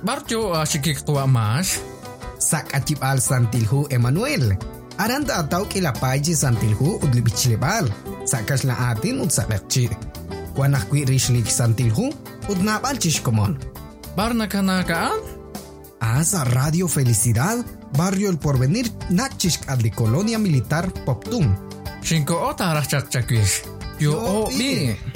barjo sikik tua mas. Sak acip al santilhu Emmanuel. Aranda atau kilapaji santilhu udli bichlebal. Sakas la atin ud sakakci. Kuanak kui rishlik santilhu ud napal chishkomon. Barna kanakaan? Asa Radio Felicidad, Barrio El Porvenir, Nakchishk adli Colonia Militar Poptum. Shinko ota rachak chakwish. Yo o bi.